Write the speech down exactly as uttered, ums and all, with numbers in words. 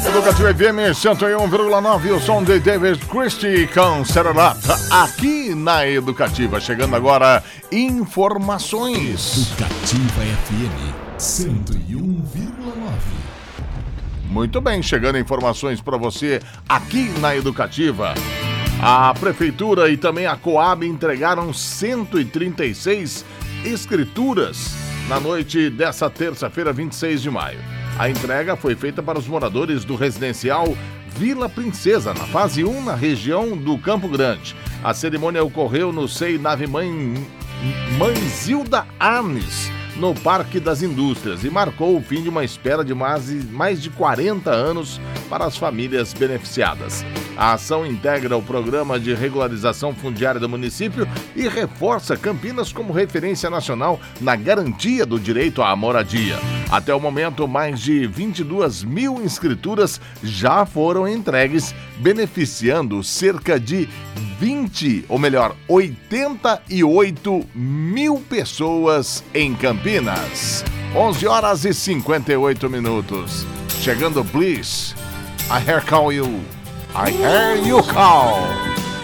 Educativa F M cento e um vírgula nove, o som de David Christie com Set It Up, aqui na Educativa. Chegando agora, informações. Educativa F M cento e um vírgula nove. Muito bem, chegando informações para você aqui na Educativa. A Prefeitura e também a Coab entregaram cento e trinta e seis escrituras na noite dessa terça-feira, vinte e seis de maio. A entrega foi feita para os moradores do residencial Vila Princesa, na fase um, na região do Campo Grande. A cerimônia ocorreu no S E I Nave Mãe Manzilda Arnes, no Parque das Indústrias, e marcou o fim de uma espera de mais, mais de quarenta anos para as famílias beneficiadas. A ação integra o programa de regularização fundiária do município e reforça Campinas como referência nacional na garantia do direito à moradia. Até o momento, mais de vinte e duas mil inscrituras já foram entregues, beneficiando cerca de vinte, ou melhor, oitenta e oito mil pessoas em Campinas. onze horas e cinquenta e oito minutos. Chegando Bliss, I Hear Call You. I Hear You Call.